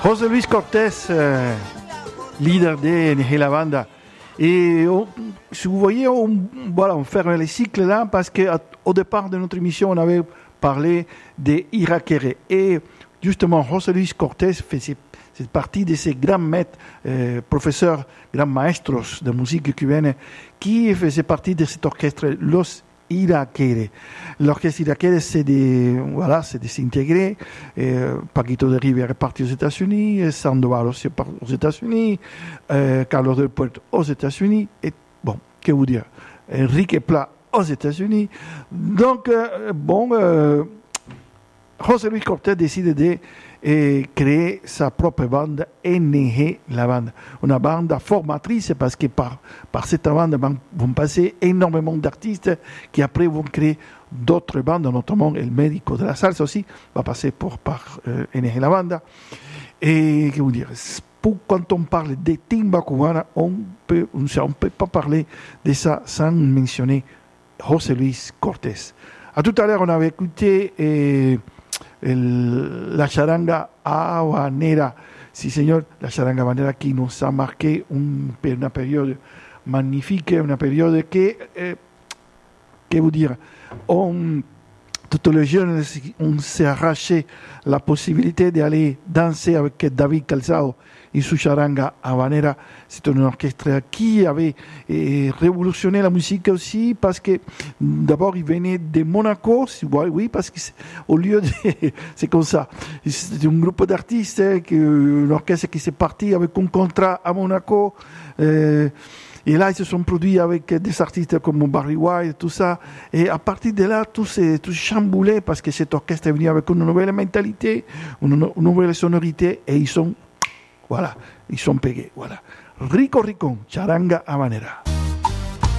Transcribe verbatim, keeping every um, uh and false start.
José Luis Cortés, euh, leader de N G La Banda. Et on, si vous voyez, on, voilà, on ferme les cycles là parce qu'au départ de notre émission, on avait parlé des Irakere. Et justement, José Luis Cortés faisait c'est partie de ces grands maîtres, euh, professeurs, grands maestros de musique cubaine qui faisaient partie de cet orchestre, Los Irakere. L'orchestre Irakere, c'est des, voilà, c'est désintégré. Euh, Paquito de Rivera est parti aux États-Unis, Sandoval aussi aux États-Unis, euh, Carlos del Puerto aux États-Unis, et bon, que vous dire, Enrique Pla aux États-Unis. Donc, euh, bon, euh, José Luis Cortés décide de et créer sa propre bande N G La Banda. Une bande formatrice parce que par, par cette bande vont passer énormément d'artistes qui après vont créer d'autres bandes, notamment El Médico de la Salsa aussi, va passer pour, par euh, N G La Banda. Et que vous dire, pour, quand on parle de timba cubana, on peut, on ne peut pas parler de ça sans mentionner José Luis Cortés. À tout à l'heure, on avait écouté eh, el, la charanga habanera. Sí, señor, la charanga habanera qui nous a marqué un, una période magnifique, une période que, eh, que vous dire, on, tous les jeunes, on s'est arraché la possibilité d'aller danser avec David Calzado et su charanga habanera. C'est un orchestre qui avait eh, révolutionné la musique aussi parce que d'abord il venait de Monaco, oui, parce qu'au lieu de... c'est comme ça. C'est un groupe d'artistes, un orchestre qui s'est parti avec un contrat à Monaco. Euh, Et là, ils se sont produits avec des artistes comme Barry White, tout ça. Et à partir de là, tout s'est tout chamboulé parce que cet orchestre est venu avec une nouvelle mentalité, une, une nouvelle sonorité, et ils sont, voilà, ils sont payés, voilà. Rico Ricón, charanga habanera.